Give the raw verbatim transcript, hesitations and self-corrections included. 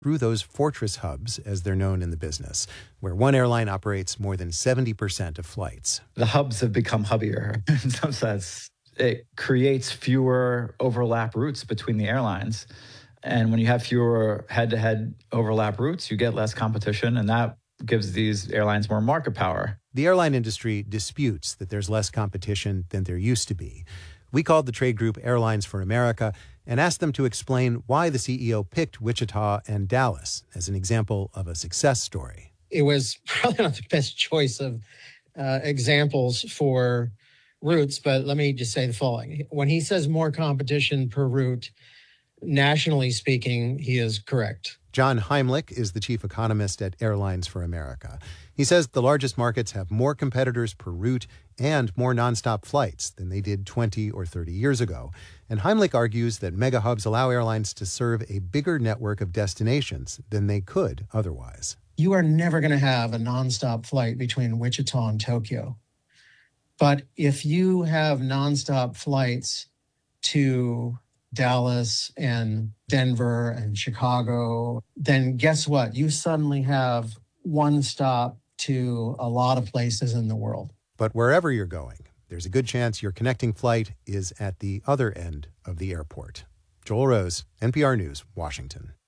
through those fortress hubs, as they're known in the business, where one airline operates more than seventy percent of flights. The hubs have become hubbier in some sense. It creates fewer overlap routes between the airlines. And when you have fewer head-to-head overlap routes, you get less competition, and that gives these airlines more market power. The airline industry disputes that there's less competition than there used to be. We called the trade group Airlines for America and asked them to explain why the C E O picked Wichita and Dallas as an example of a success story. It was probably not the best choice of uh, examples for routes, but let me just say the following. When he says more competition per route, nationally speaking, he is correct. John Heimlich is the chief economist at Airlines for America. He says the largest markets have more competitors per route and more nonstop flights than they did twenty or thirty years ago. And Heimlich argues that mega hubs allow airlines to serve a bigger network of destinations than they could otherwise. You are never going to have a nonstop flight between Wichita and Tokyo. But if you have nonstop flights to Dallas and Denver and Chicago, then guess what? You suddenly have one stop to a lot of places in the world. But wherever you're going, there's a good chance your connecting flight is at the other end of the airport. Joel Rose, N P R News, Washington.